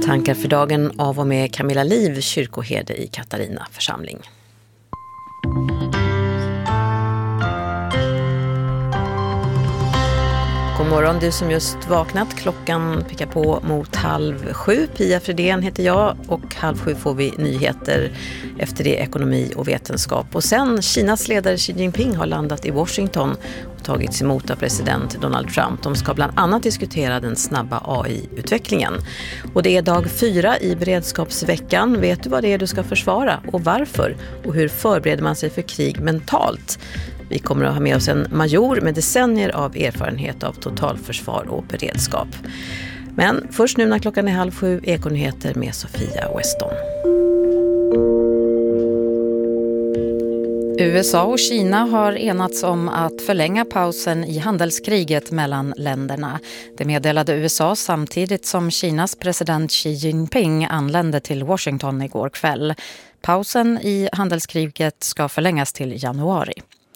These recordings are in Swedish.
Tankar för dagen av och med Camilla Liv, kyrkoherde i Katarina församling. God morgon du som just vaknat. Klockan pickar på mot 6:30. Pia Fredén heter jag och 6:30 får vi nyheter, efter det ekonomi och vetenskap. Och sen Kinas ledare Xi Jinping har landat i Washington och tagits emot av president Donald Trump. De ska bland annat diskutera den snabba AI-utvecklingen. Och det är dag 4 i beredskapsveckan. Vet du vad det är du ska försvara och varför? Och hur förbereder man sig för krig mentalt? Vi kommer att ha med oss en major med decennier av erfarenhet av totalförsvar och beredskap. Men först nu när klockan är 6:30, Ekonyheter med Sofia Weston. USA och Kina har enats om att förlänga pausen i handelskriget mellan länderna. Det meddelade USA samtidigt som Kinas president Xi Jinping anlände till Washington igår kväll. Pausen i handelskriget ska förlängas till januari.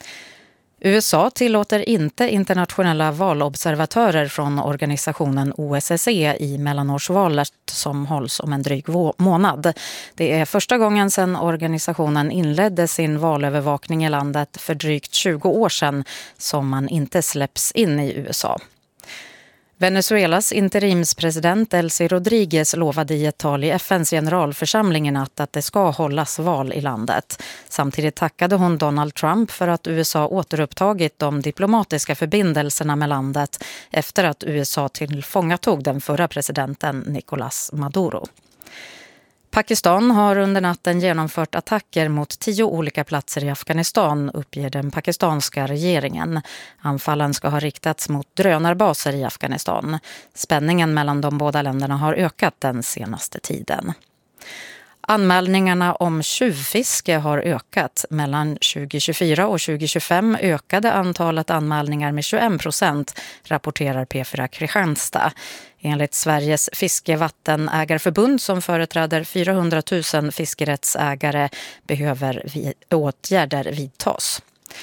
USA tillåter inte internationella valobservatörer från organisationen OSSE i mellanårsvalet som hålls om en dryg månad. Det är första gången sedan organisationen inledde sin valövervakning i landet för drygt 20 år sedan som man inte släpps in i USA. Venezuelas interimspresident Delcy Rodríguez lovade i ett tal i FNs generalförsamling i natt att det ska hållas val i landet. Samtidigt tackade hon Donald Trump för att USA återupptagit de diplomatiska förbindelserna med landet efter att USA tillfångatog den förra presidenten Nicolás Maduro. Pakistan har under natten genomfört attacker mot 10 olika platser i Afghanistan, uppger den pakistanska regeringen. Anfallen ska ha riktats mot drönarbaser i Afghanistan. Spänningen mellan de båda länderna har ökat den senaste tiden. Anmälningarna om tjuvfiske har ökat. Mellan 2024 och 2025 ökade antalet anmälningar med 21%, rapporterar P4 Kristianstad. Enligt Sveriges fiskevattenägarförbund som företräder 400 000 fiskerättsägare behöver åtgärder vidtas.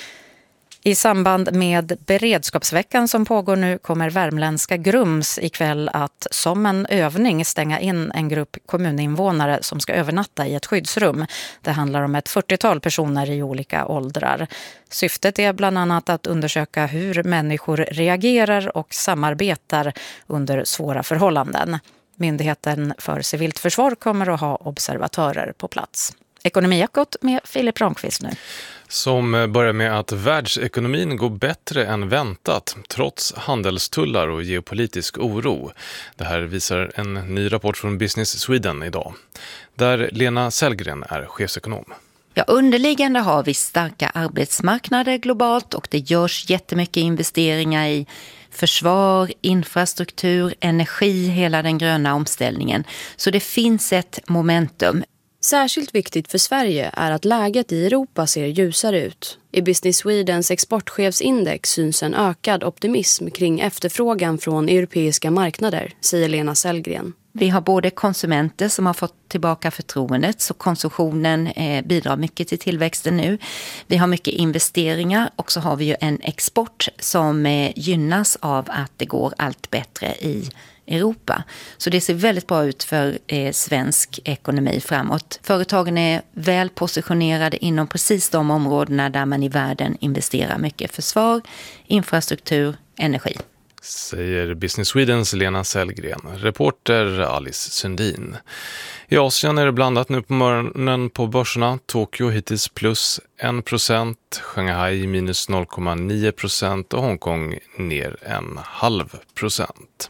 I samband med beredskapsveckan som pågår nu kommer värmländska Grums ikväll att som en övning stänga in en grupp kommuninvånare som ska övernatta i ett skyddsrum. Det handlar om ett 40-tal personer i olika åldrar. Syftet är bland annat att undersöka hur människor reagerar och samarbetar under svåra förhållanden. Myndigheten för civilt försvar kommer att ha observatörer på plats. Ekonomiekot med Filip Ramqvist nu. Som börjar med att världsekonomin går bättre än väntat trots handelstullar och geopolitisk oro. Det här visar en ny rapport från Business Sweden idag, där Lena Sellgren är chefsekonom. Ja, underliggande har vi starka arbetsmarknader globalt och det görs jättemycket investeringar i försvar, infrastruktur, energi, hela den gröna omställningen. Så det finns ett momentum. Särskilt viktigt för Sverige är att läget i Europa ser ljusare ut. I Business Swedens exportchefsindex syns en ökad optimism kring efterfrågan från europeiska marknader, säger Lena Sellgren. Vi har både konsumenter som har fått tillbaka förtroendet, så konsumtionen bidrar mycket till tillväxten nu. Vi har mycket investeringar och så har vi ju en export som gynnas av att det går allt bättre i Europa. Så det ser väldigt bra ut för svensk ekonomi framåt. Företagen är väl positionerade inom precis de områdena där man i världen investerar mycket: försvar, infrastruktur, energi. Säger Business Swedens Lena Sellgren. Reporter Alice Sundin. I Asien är det blandat nu på morgonen på börserna. Tokyo hittills plus 1%, Shanghai minus 0,9% och Hongkong ner 0,5%.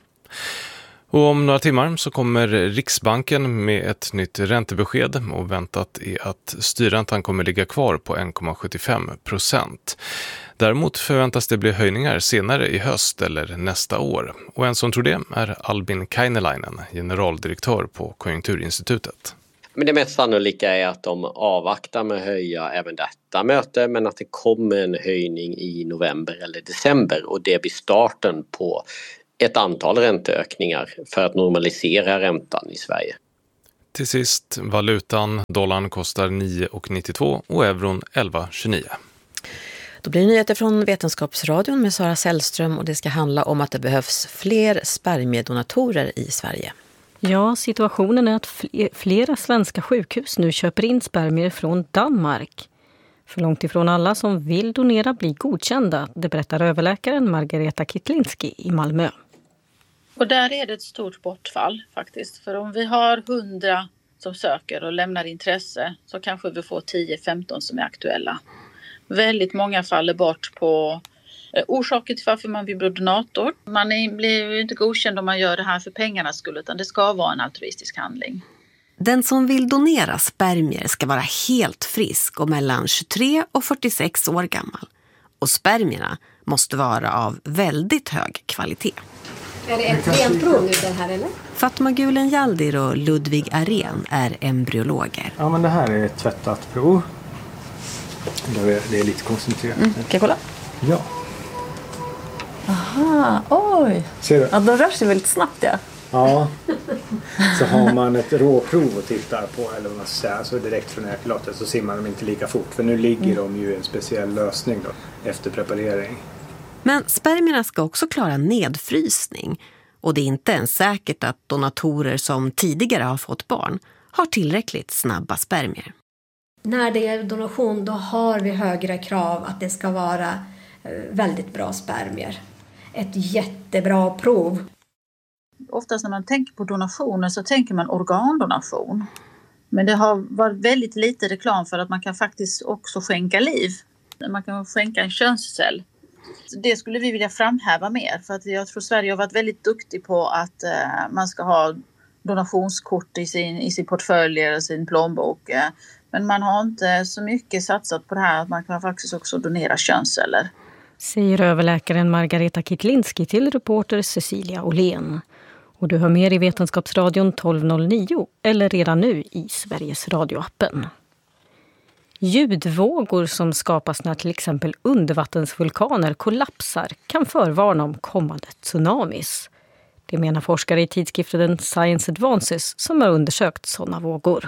Och om några timmar så kommer Riksbanken med ett nytt räntebesked och väntat är att styrräntan kommer ligga kvar på 1,75%. Däremot förväntas det bli höjningar senare i höst eller nästa år. Och en som tror det är Albin Kainelainen, generaldirektör på Konjunkturinstitutet. Men det mest sannolika är att de avvaktar med att höja även detta möte, men att det kommer en höjning i november eller december och det blir starten på ett antal ränteökningar för att normalisera räntan i Sverige. Till sist, valutan. Dollarn kostar 9,92 och euron 11,29. Då blir det nyheter från Vetenskapsradion med Sara Sällström och det ska handla om att det behövs fler spermiedonatorer i Sverige. Ja, situationen är att flera svenska sjukhus nu köper in spermier från Danmark. För långt ifrån alla som vill donera blir godkända, det berättar överläkaren Margareta Kitlinski i Malmö. Och där är det ett stort bortfall faktiskt. För om vi har 100 som söker och lämnar intresse så kanske vi får 10-15 som är aktuella. Väldigt många faller bort på orsaker till varför man vill bli donator. Man blir ju inte godkänd om man gör det här för pengarnas skull, utan det ska vara en altruistisk handling. Den som vill donera spermier ska vara helt frisk och mellan 23 och 46 år gammal. Och spermierna måste vara av väldigt hög kvalitet. Är det ett genprov nu det här eller? Fatma Gulen Jaldir och Ludvig Arén är embryologer. Ja, men det här är ett tvättat prov. Det är lite koncentrerat. Kan jag kolla? Ja. Aha, oj. Ser du? Ja, de rör sig väldigt snabbt, ja. Ja. Så har man ett råprov att titta på, eller vad man ska säga, så direkt från ekulatet så simmar de inte lika fort. För nu ligger de ju i en speciell lösning då, efter preparering. Men spermierna ska också klara nedfrysning. Och det är inte ens säkert att donatorer som tidigare har fått barn har tillräckligt snabba spermier. När det är donation då har vi högre krav att det ska vara väldigt bra spermier. Ett jättebra prov. Oftast när man tänker på donationer så tänker man organdonation. Men det har varit väldigt lite reklam för att man kan faktiskt också skänka liv. Man kan skänka en könscell. Det skulle vi vilja framhäva mer, för att jag tror Sverige har varit väldigt duktig på att man ska ha donationskort i sin portfölj eller sin plånbok. Men man har inte så mycket satsat på det här att man kan faktiskt också donera könsceller. Säger överläkaren Margareta Kitlinski till reporter Cecilia Åhlén. Och du hör mer i Vetenskapsradion 1209 eller redan nu i Sveriges radioappen. Ljudvågor som skapas när till exempel undervattensvulkaner kollapsar kan förvarna om kommande tsunamis. Det menar forskare i tidskriften Science Advances som har undersökt sådana vågor.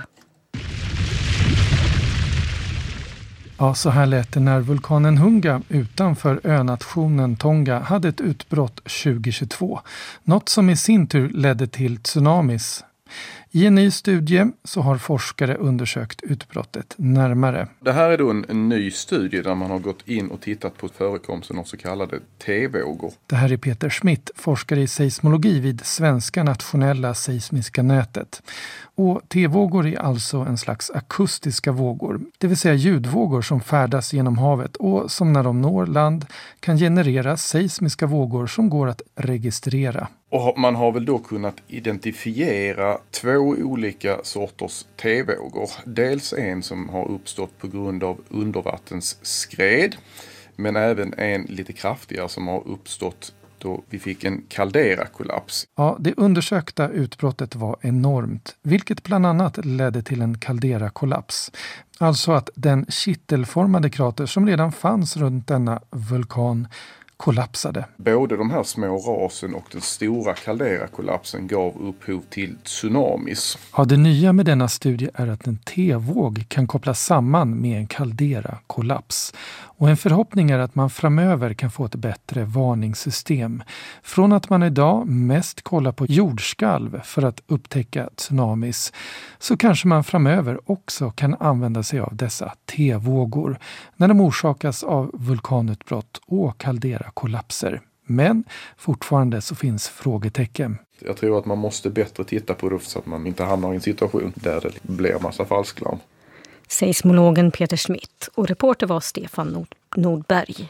Ja, så här lät det när vulkanen Hunga utanför önationen Tonga hade ett utbrott 2022. Något som i sin tur ledde till tsunamis. I en ny studie så har forskare undersökt utbrottet närmare. Det här är då en ny studie där man har gått in och tittat på förekomsten av så kallade T-vågor. Det här är Peter Schmidt, forskare i seismologi vid Svenska nationella seismiska nätet. Och T-vågor är alltså en slags akustiska vågor, det vill säga ljudvågor som färdas genom havet och som när de når land kan generera seismiska vågor som går att registrera. Och man har väl då kunnat identifiera två olika sorters T-vågor. Dels en som har uppstått på grund av undervattensskred, men även en lite kraftigare som har uppstått då vi fick en kalderakollaps. Ja, det undersökta utbrottet var enormt, vilket bland annat ledde till en kalderakollaps. Alltså att den kittelformade krater som redan fanns runt denna vulkan kollapsade. Både de här små rasen och den stora kalderakollapsen gav upphov till tsunamis. Ja, det nya med denna studie är att en T-våg kan kopplas samman med en kalderakollaps. Och en förhoppning är att man framöver kan få ett bättre varningssystem. Från att man idag mest kollar på jordskalv för att upptäcka tsunamis så kanske man framöver också kan använda sig av dessa T-vågor när de orsakas av vulkanutbrott och kalderakollapser. Men fortfarande så finns frågetecken. Jag tror att man måste bättre titta på det så att man inte hamnar i en situation där det blir massa falsklarm. Seismologen Peter Schmidt och reporter var Stefan Nordberg.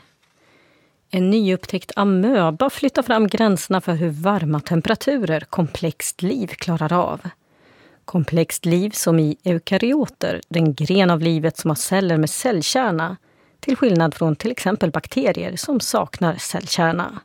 En nyupptäckt amöba flyttar fram gränserna för hur varma temperaturer komplext liv klarar av. Komplext liv som i eukaryoter, den gren av livet som har celler med cellkärna, till skillnad från till exempel bakterier som saknar cellkärna.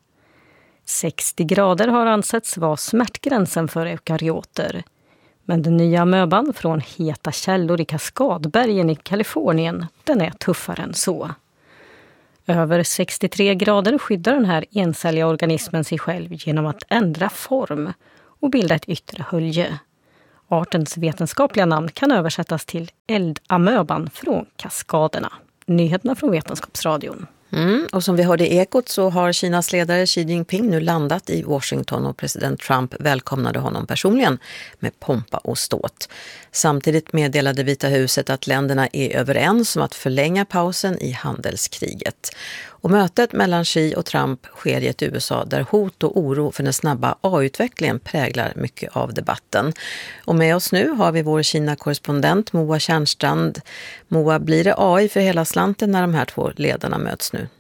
60 grader har ansetts vara smärtgränsen för eukaryoter. Men den nya amöban från heta källor i Kaskadbergen i Kalifornien, den är tuffare än så. Över 63 grader skyddar den här encelliga organismen sig själv genom att ändra form och bilda ett yttre hölje. Artens vetenskapliga namn kan översättas till eldamöban från Kaskaderna. Nyheterna från Vetenskapsradion. Och som vi hörde i Ekot så har Kinas ledare Xi Jinping nu landat i Washington och president Trump välkomnade honom personligen med pompa och ståt. Samtidigt meddelade Vita huset att länderna är överens om att förlänga pausen i handelskriget. Och mötet mellan Xi och Trump sker i ett USA där hot och oro för den snabba AI-utvecklingen präglar mycket av debatten. Och med oss nu har vi vår Kina-korrespondent Moa Tjärnstrand. Moa, blir det AI för hela slanten när de här två ledarna möts nu?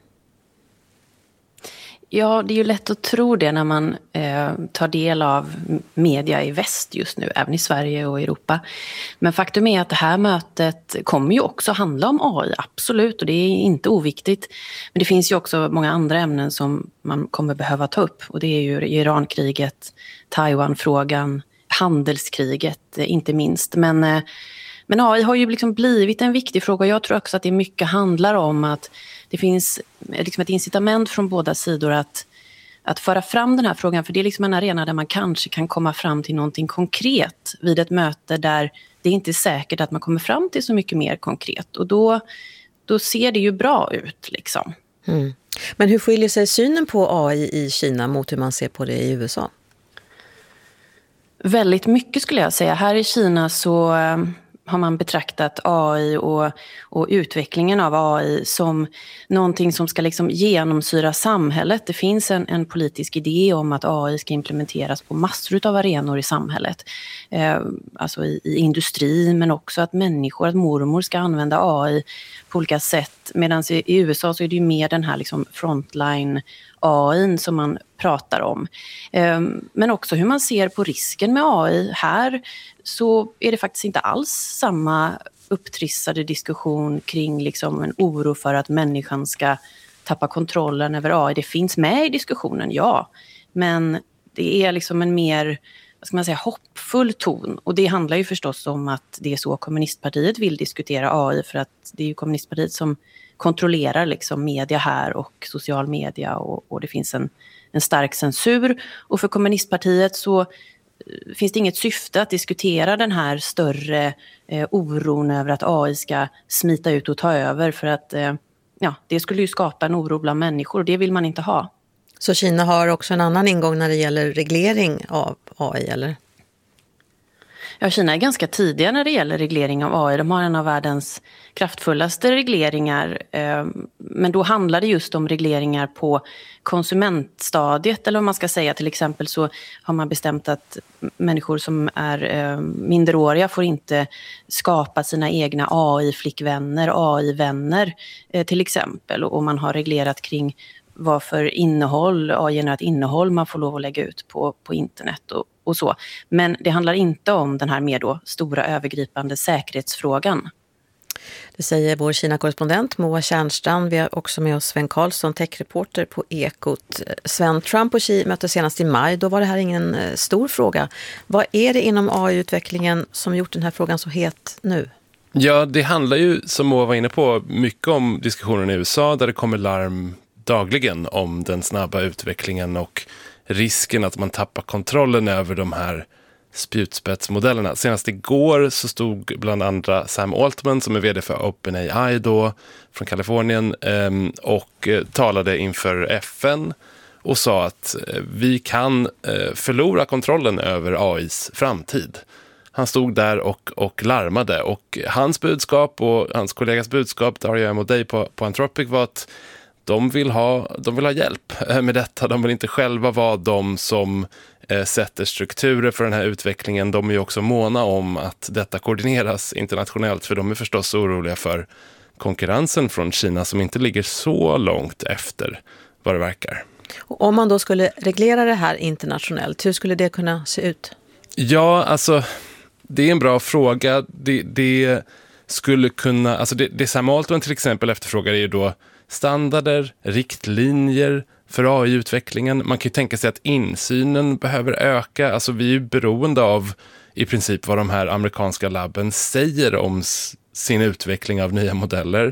Ja, det är ju lätt att tro det när man tar del av media i väst just nu, även i Sverige och Europa. Men faktum är att det här mötet kommer ju också handla om AI, absolut, och det är inte oviktigt. Men det finns ju också många andra ämnen som man kommer behöva ta upp, och det är ju Irankriget, Taiwanfrågan, handelskriget inte minst. Men AI har ju liksom blivit en viktig fråga, och jag tror också att det mycket handlar om att det finns liksom ett incitament från båda sidor att föra fram den här frågan, för det är liksom en arena där man kanske kan komma fram till någonting konkret vid ett möte där det inte är säkert att man kommer fram till så mycket mer konkret, och då ser det ju bra ut liksom. Men hur skiljer sig synen på AI i Kina mot hur man ser på det i USA? Väldigt mycket skulle jag säga. Här i Kina så har man betraktat AI och utvecklingen av AI som någonting som ska liksom genomsyra samhället. Det finns en politisk idé om att AI ska implementeras på massor av arenor i samhället. Alltså i industrin, men också att mormor ska använda AI på olika sätt. Medan i USA så är det ju mer den här liksom frontline AI som man pratar om. Men också hur man ser på risken med AI. Här så är det faktiskt inte alls samma upptrissade diskussion kring liksom en oro för att människan ska tappa kontrollen över AI. Det finns med i diskussionen, ja. Men det är liksom en mer, vad ska man säga, hoppfull ton. Och det handlar ju förstås om att det är så kommunistpartiet vill diskutera AI, för att det är ju kommunistpartiet som kontrollerar liksom media här och social media, och det finns en stark censur. Och för kommunistpartiet så finns det inget syfte att diskutera den här större oron över att AI ska smita ut och ta över, för att det skulle ju skapa en oro bland människor, och det vill man inte ha. Så Kina har också en annan ingång när det gäller reglering av AI, eller? Ja, Kina är ganska tidiga när det gäller reglering av AI. De har en av världens kraftfullaste regleringar. Men då handlar det just om regleringar på konsumentstadiet. Eller om man ska säga, till exempel så har man bestämt att människor som är minderåriga får inte skapa sina egna AI-flickvänner, AI-vänner till exempel. Och man har reglerat kring vad för innehåll, AI-genererat innehåll man får lov att lägga ut på internet och så. Men det handlar inte om den här mer då stora övergripande säkerhetsfrågan. Det säger vår Kina-korrespondent Moa Tjärnstrand. Vi har också med oss Sven Karlsson, techreporter på Ekot. Sven, Trump och Xi möttes senast i maj. Då var det här ingen stor fråga. Vad är det inom AI-utvecklingen som gjort den här frågan så het nu? Ja, det handlar ju, som Moa var inne på, mycket om diskussionen i USA där det kommer larm dagligen om den snabba utvecklingen och risken att man tappar kontrollen över de här spjutspetsmodellerna. Senast igår så stod bland andra Sam Altman, som är vd för OpenAI då, från Kalifornien, och talade inför FN och sa att vi kan förlora kontrollen över AIs framtid. Han stod där och larmade, och hans budskap och hans kollegas budskap, Dario Amodei på Anthropic, var att de vill ha hjälp med detta. De vill inte själva vara de som sätter strukturer för den här utvecklingen. De är ju också måna om att detta koordineras internationellt, för de är förstås oroliga för konkurrensen från Kina som inte ligger så långt efter vad det verkar. Och om man då skulle reglera det här internationellt, hur skulle det kunna se ut? Ja, alltså det är en bra fråga. Det skulle kunna, alltså det Sam Altman till exempel efterfrågar är ju då standarder, riktlinjer för AI-utvecklingen. Man kan ju tänka sig att insynen behöver öka. Alltså vi är ju beroende av i princip vad de här amerikanska labben säger om sin utveckling av nya modeller.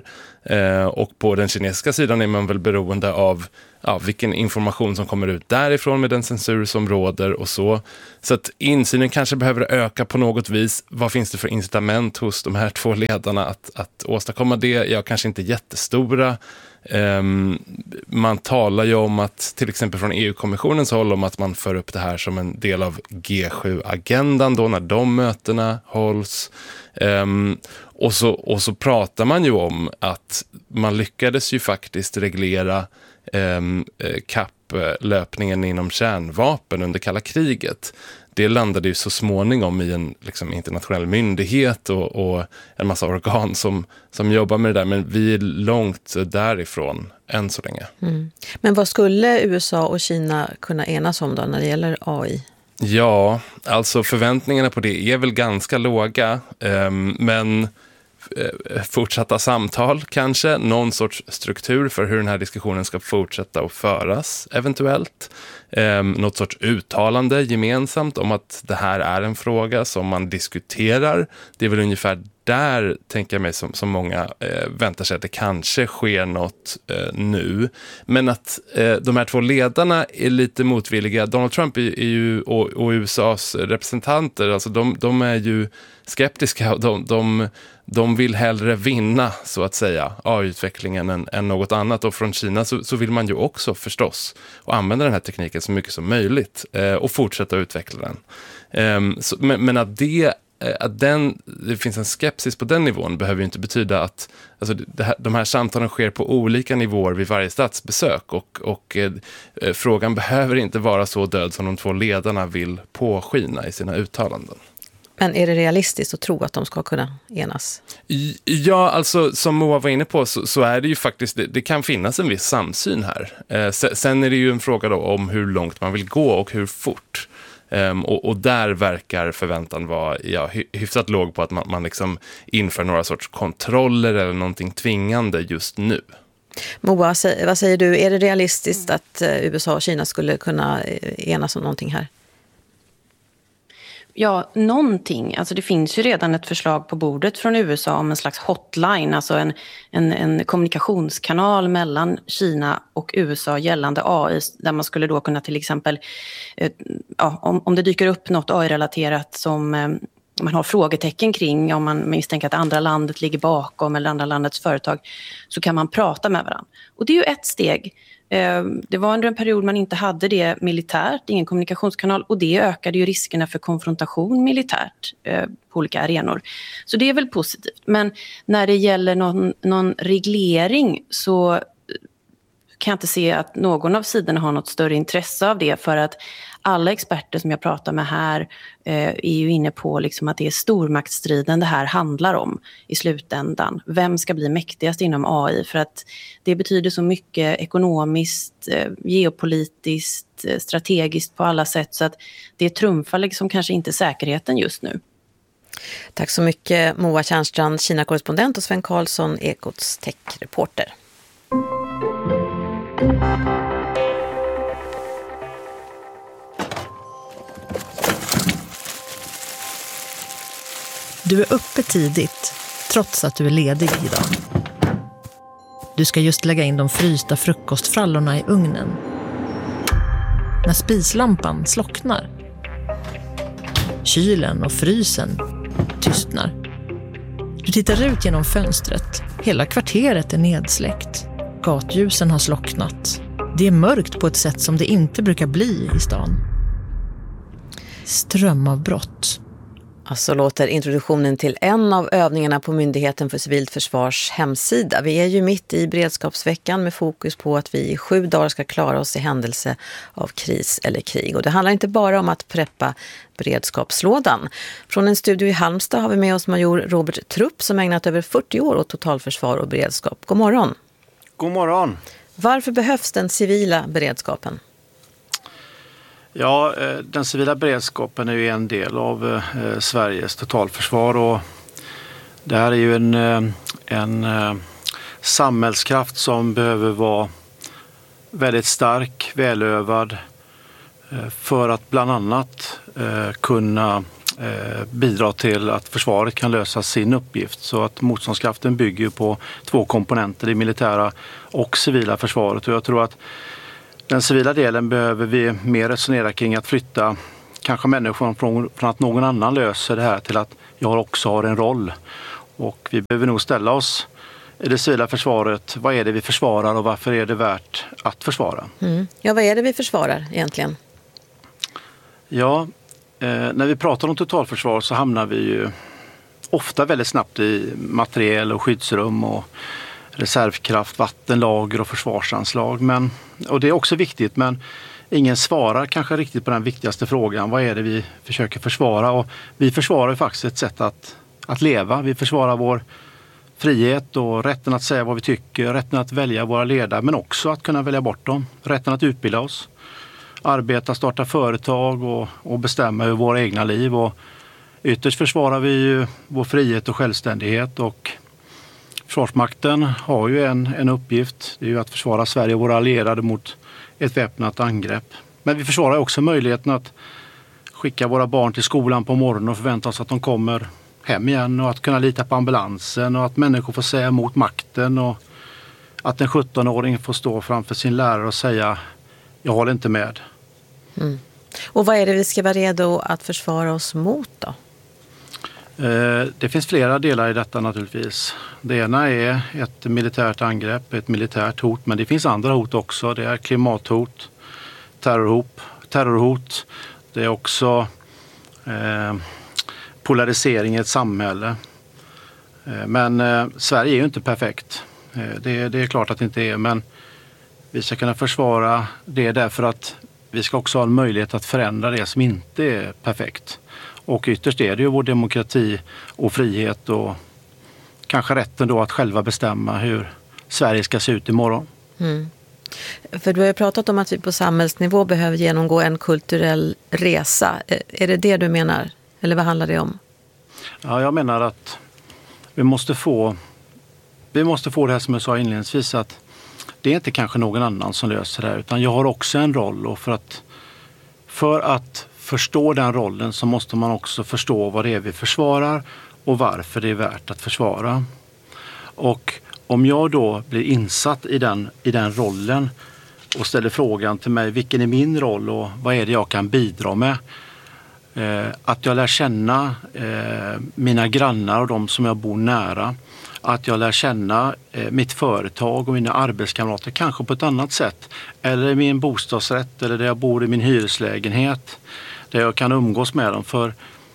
Och på den kinesiska sidan är man väl beroende av vilken information som kommer ut därifrån med den censur som råder och så. Så att insynen kanske behöver öka på något vis. Vad finns det för incitament hos de här två ledarna att åstadkomma det? Ja, kanske inte jättestora. Man talar ju om att, till exempel från EU-kommissionens håll, om att man för upp det här som en del av G7-agendan då när de mötena hålls. Och så pratar man ju om att man lyckades ju faktiskt reglera kapplöpningen inom kärnvapen under kalla kriget. Det landade ju så småningom i en liksom, internationell myndighet och en massa organ som jobbar med det där. Men vi är långt därifrån än så länge. Mm. Men vad skulle USA och Kina kunna enas om då när det gäller AI? Ja, alltså förväntningarna på det är väl ganska låga. Men fortsatta samtal kanske, någon sorts struktur för hur den här diskussionen ska fortsätta att föras eventuellt. Något sorts uttalande gemensamt om att det här är en fråga som man diskuterar. Det är väl ungefär där, tänker jag mig, som många väntar sig att det kanske sker något nu. Men att de här två ledarna är lite motvilliga. Donald Trump är ju, och USAs representanter, alltså de är ju skeptiska och de vill hellre vinna, så att säga, AI-utvecklingen än något annat. Och från Kina så vill man ju också förstås och använda den här tekniken så mycket som möjligt och fortsätta utveckla den. Men att det finns en skepsis på den nivån behöver ju inte betyda att alltså de här samtalen sker på olika nivåer vid varje statsbesök och frågan behöver inte vara så död som de två ledarna vill påskina i sina uttalanden. Men är det realistiskt att tro att de ska kunna enas? Ja, alltså som Moa var inne på så är det ju faktiskt, det kan finnas en viss samsyn här. Sen är det ju en fråga då om hur långt man vill gå och hur fort. Och där verkar förväntan vara hyfsat låg på att man liksom inför några sorts kontroller eller någonting tvingande just nu. Moa, vad säger du? Är det realistiskt att USA och Kina skulle kunna enas om någonting här? Ja, någonting. Alltså det finns ju redan ett förslag på bordet från USA om en slags hotline, alltså en kommunikationskanal mellan Kina och USA gällande AI, där man skulle då kunna till exempel, om det dyker upp något AI-relaterat som man har frågetecken kring, om man misstänker att andra landet ligger bakom eller andra landets företag, så kan man prata med varandra. Och det är ju ett steg. Det var under en period man inte hade det militärt, ingen kommunikationskanal, och det ökade ju riskerna för konfrontation militärt på olika arenor. Så det är väl positivt. Men när det gäller någon reglering så kan jag inte se att någon av sidorna har något större intresse av det, för att alla experter som jag pratar med här är ju inne på liksom att det är stormaktsstriden det här handlar om i slutändan. Vem ska bli mäktigast inom AI? För att det betyder så mycket ekonomiskt, geopolitiskt, strategiskt på alla sätt, så att det trumfar liksom kanske inte säkerheten just nu. Tack så mycket Moa Tjärnstrand, Kina-korrespondent, och Sven Karlsson, Ekots tech-reporter. Du är uppe tidigt, trots att du är ledig idag. Du ska just lägga in de frysta frukostfrallorna i ugnen. När spislampan slocknar. Kylen och frysen tystnar. Du tittar ut genom fönstret. Hela kvarteret är nedsläckt. Gatljusen har slocknat. Det är mörkt på ett sätt som det inte brukar bli i stan. Strömavbrott. Alltså låter introduktionen till en av övningarna på Myndigheten för civilt försvars hemsida. Vi är ju mitt i beredskapsveckan med fokus på att vi i 7 dagar ska klara oss i händelse av kris eller krig. Och det handlar inte bara om att preppa beredskapslådan. Från en studio i Halmstad har vi med oss major Robert Trupp som ägnat över 40 år åt totalförsvar och beredskap. God morgon. God morgon. Varför behövs den civila beredskapen? Ja, den civila beredskapen är ju en del av Sveriges totalförsvar, och det här är ju en samhällskraft som behöver vara väldigt stark, välövad för att bland annat kunna bidra till att försvaret kan lösa sin uppgift. Så att motståndskraften bygger på 2 komponenter, det militära och civila försvaret, och jag tror att den civila delen behöver vi mer resonera kring, att flytta kanske människor från att någon annan löser det här till att jag också har en roll. Och vi behöver nog ställa oss i det civila försvaret, vad är det vi försvarar och varför är det värt att försvara? Ja, vad är det vi försvarar egentligen? Ja, när vi pratar om totalförsvar så hamnar vi ju ofta väldigt snabbt i materiel och skyddsrum och reservkraft, vattenlager och försvarsanslag. Och det är också viktigt, men ingen svarar kanske riktigt på den viktigaste frågan. Vad är det vi försöker försvara? Och vi försvarar ju faktiskt ett sätt att leva. Vi försvarar vår frihet och rätten att säga vad vi tycker, rätten att välja våra ledare, men också att kunna välja bort dem. Rätten att utbilda oss, arbeta, starta företag och bestämma över våra egna liv. Och ytterst försvarar vi ju vår frihet och självständighet, och Försvarsmakten har ju en uppgift. Det är ju att försvara Sverige och våra allierade mot ett väpnat angrepp. Men vi försvarar också möjligheten att skicka våra barn till skolan på morgonen och förvänta oss att de kommer hem igen, och att kunna lita på ambulansen, och att människor får säga emot makten, och att en 17-åring får stå framför sin lärare och säga jag håller inte med. Och vad är det vi ska vara redo att försvara oss mot då? Det finns flera delar i detta naturligtvis. Det ena är ett militärt angrepp, ett militärt hot, men det finns andra hot också. Det är klimathot, terrorhot. Det är också polarisering i ett samhälle. Men Sverige är ju inte perfekt. Det är klart att det inte är, men vi ska kunna försvara det därför att vi ska också ha en möjlighet att förändra det som inte är perfekt. Och ytterst är det ju vår demokrati och frihet och kanske rätten då att själva bestämma hur Sverige ska se ut imorgon. För du har ju pratat om att vi på samhällsnivå behöver genomgå en kulturell resa. Är det du menar? Eller vad handlar det om? Ja, jag menar att vi måste få det här som jag sa inledningsvis, att det är inte kanske någon annan som löser det här, utan jag har också en roll, och för att förstå den rollen så måste man också förstå vad det är vi försvarar och varför det är värt att försvara. Och om jag då blir insatt i den rollen och ställer frågan till mig, vilken är min roll och vad är det jag kan bidra med? Att jag lär känna mina grannar och de som jag bor nära. Att jag lär känna mitt företag och mina arbetskamrater kanske på ett annat sätt. Eller i min bostadsrätt, eller där jag bor i min hyreslägenhet. Där jag kan umgås med dem. För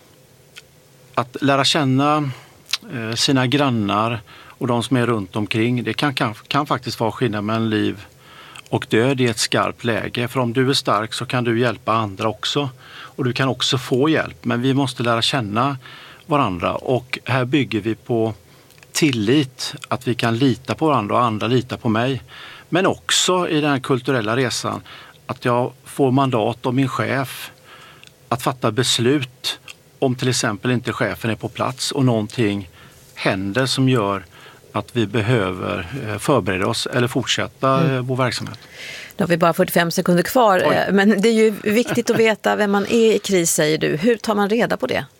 att lära känna sina grannar och de som är runt omkring, det kan faktiskt vara skillnad mellan liv och död i ett skarpt läge. För om du är stark så kan du hjälpa andra också. Och du kan också få hjälp. Men vi måste lära känna varandra. Och här bygger vi på tillit. Att vi kan lita på varandra och andra litar på mig. Men också i den här kulturella resan att jag får mandat av min chef att fatta beslut om till exempel inte chefen är på plats och någonting händer som gör att vi behöver förbereda oss eller fortsätta vår verksamhet. Då har vi bara 45 sekunder kvar, men det är ju viktigt att veta vem man är i kris, säger du. Hur tar man reda på det?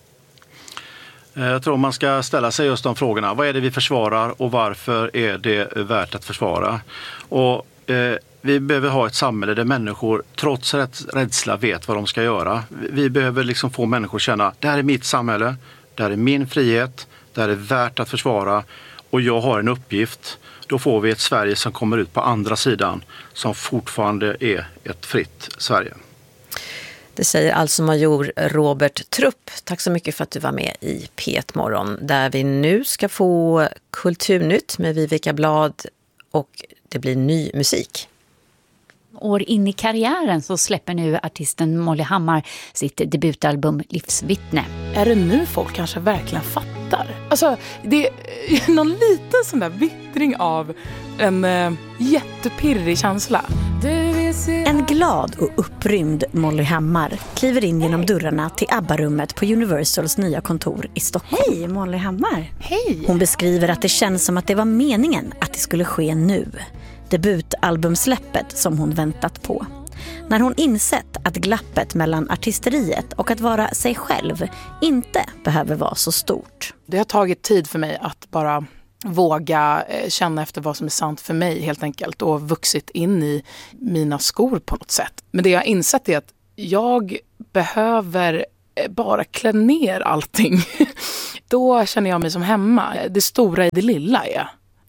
Jag tror man ska ställa sig just de frågorna. Vad är det vi försvarar och varför är det värt att försvara? Och vi behöver ha ett samhälle där människor trots rädsla vet vad de ska göra. Vi behöver liksom få människor att känna, det här är mitt samhälle, det här är min frihet, det här är värt att försvara och jag har en uppgift. Då får vi ett Sverige som kommer ut på andra sidan som fortfarande är ett fritt Sverige. Det säger alltså major Robert Trupp. Tack så mycket för att du var med i P1 Morgon, där vi nu ska få Kulturnytt med Vivica Blad och det blir ny musik. År in i karriären så släpper nu artisten Molly Hammar sitt debutalbum Livsvittne. Är det nu folk kanske verkligen fattar? Alltså, det är någon liten sån där vittring av en jättepirrig känsla. En glad och upprymd Molly Hammar kliver in genom dörrarna till ABBA-rummet på Universals nya kontor i Stockholm. Hej, Molly Hammar. Hej. Hon beskriver att det känns som att det var meningen att det skulle ske nu. Debutalbumsläppet som hon väntat på. När hon insett att glappet mellan artisteriet och att vara sig själv inte behöver vara så stort. Det har tagit tid för mig att bara våga känna efter vad som är sant för mig helt enkelt och vuxit in i mina skor på något sätt. Men det jag har insett är att jag behöver bara klä ner allting. Då känner jag mig som hemma. Det stora i det lilla är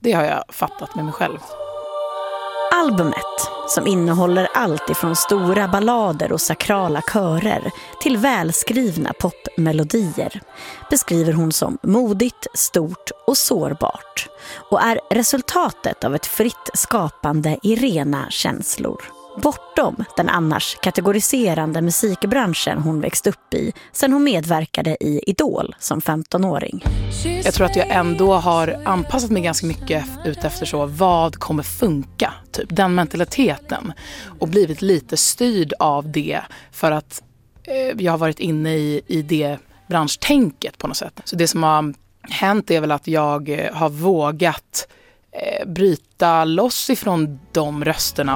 Det har jag fattat med mig själv. Albumet, som innehåller allt ifrån stora ballader och sakrala körer till välskrivna popmelodier, beskriver hon som modigt, stort och sårbart, och är resultatet av ett fritt skapande i rena känslor. Bortom den annars kategoriserande musikbranschen hon växt upp i sedan hon medverkade i Idol som 15-åring. Jag tror att jag ändå har anpassat mig ganska mycket utefter så vad kommer funka, typ den mentaliteten, och blivit lite styrd av det för att jag har varit inne i det branschtänket på något sätt. Så det som har hänt är väl att jag har vågat bryta loss ifrån de rösterna.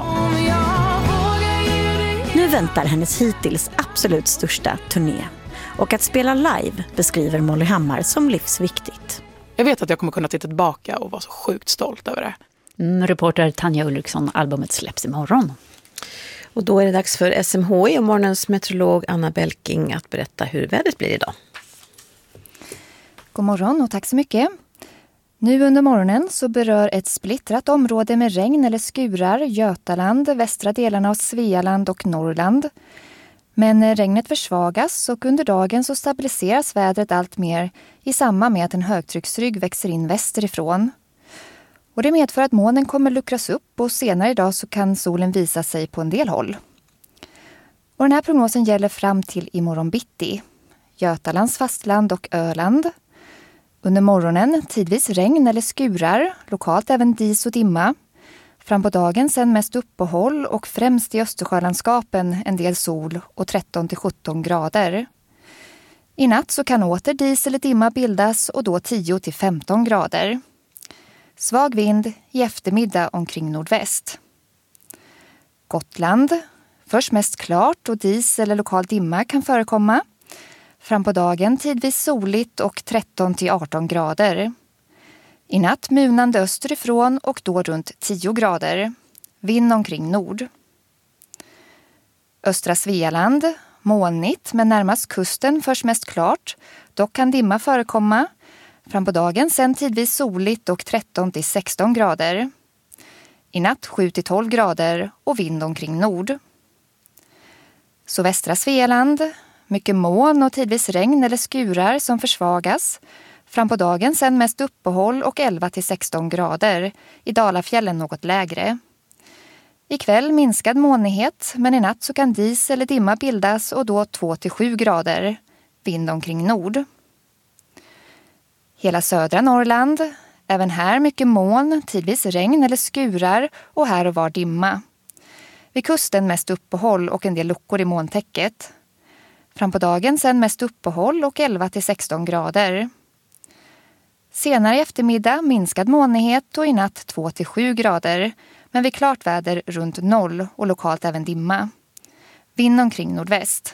Nu väntar hennes hittills absolut största turné. Och att spela live beskriver Molly Hammar som livsviktigt. Jag vet att jag kommer kunna titta tillbaka och vara så sjukt stolt över det. Reporter Tanja Ulriksson, albumet släpps imorgon. Och då är det dags för SMHI och morgonens meteorolog Anna Belking att berätta hur vädret blir idag. God morgon och tack så mycket. Nu under morgonen så berör ett splittrat område med regn eller skurar Götaland, västra delarna av Svealand och Norrland. Men regnet försvagas och under dagen så stabiliseras vädret allt mer i samband med att en högtrycksrygg växer in västerifrån. Och det medför att molnen kommer luckras upp och senare idag så kan solen visa sig på en del håll. Och den här prognosen gäller fram till imorgon bitti. Götalands fastland och Öland. Under morgonen tidvis regn eller skurar, lokalt även dis och dimma. Fram på dagen sen mest uppehåll och främst i Östersjölandskapen en del sol och 13-17 grader. I natt så kan åter dis eller dimma bildas och då 10-15 grader. Svag vind i eftermiddag omkring nordväst. Gotland. Först mest klart och dis eller lokal dimma kan förekomma. Fram på dagen tidvis soligt och 13-18 grader. I natt munande österifrån och då runt 10 grader. Vind omkring nord. Östra Svealand. Molnigt men närmast kusten först mest klart. Dock kan dimma förekomma. Fram på dagen sen tidvis soligt och 13-16 grader. I natt 7-12 grader och vind omkring nord. Så västra Svealand. Mycket moln och tidvis regn eller skurar som försvagas. Fram på dagen sen mest uppehåll och 11-16 grader. I Dalafjällen något lägre. Ikväll minskad molnighet men i natt så kan dis eller dimma bildas och då 2-7 grader. Vind omkring nord. Hela södra Norrland. Även här mycket moln, tidvis regn eller skurar och här och var dimma. Vid kusten mest uppehåll och en del luckor i molntäcket. Fram på dagen sen mest uppehåll och 11-16 grader. Senare i eftermiddag minskad molnighet och i natt 2-7 grader. Men vid klart väder runt 0 och lokalt även dimma. Vind omkring nordväst.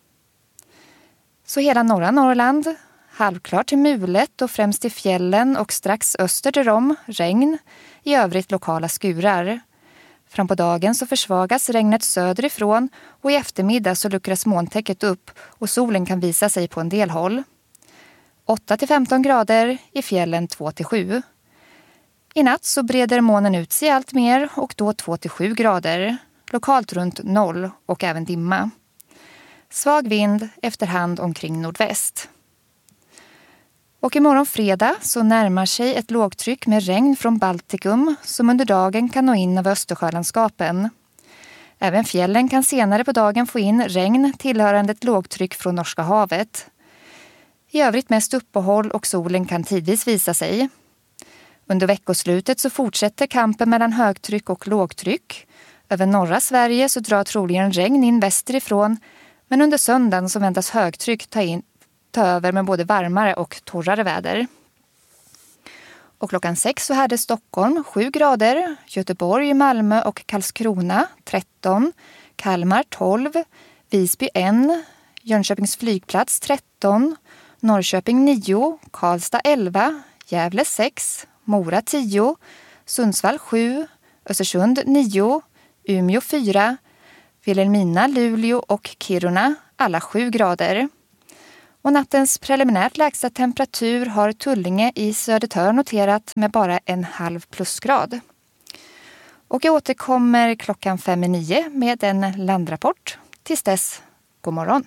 Så hela norra Norrland. Halvklart till mulet och främst i fjällen och strax öster därom regn. I övrigt lokala skurar. Fram på dagen så försvagas regnet söderifrån och i eftermiddag så luckras molntäcket upp och solen kan visa sig på en del håll. 8-15 grader, i fjällen 2-7. I natt så breder molnen ut sig allt mer och då 2-7 grader. Lokalt runt 0 och även dimma. Svag vind efterhand omkring nordväst. Och imorgon fredag så närmar sig ett lågtryck med regn från Baltikum som under dagen kan nå in över Östersjölandskapen. Även fjällen kan senare på dagen få in regn tillhörande ett lågtryck från Norska havet. I övrigt mest uppehåll och solen kan tidvis visa sig. Under veckoslutet så fortsätter kampen mellan högtryck och lågtryck. Över norra Sverige så drar troligen regn in västerifrån, men under söndagen så väntas högtryck ta över med både varmare och torrare väder. Och klockan 6 så hade Stockholm 7 grader, Göteborg, Malmö och Karlskrona 13, Kalmar 12, Visby 1, Jönköpings flygplats 13, Norrköping 9, Karlstad 11, Gävle 6, Mora 10, Sundsvall 7, Östersund 9, Umeå 4, Vilhelmina, Luleå och Kiruna alla 7 grader. Och nattens preliminärt lägsta temperatur har Tullinge i Södertörn noterat med bara 1,5 plusgrad. Och jag återkommer 8:05 med en landrapport. Tills dess, god morgon.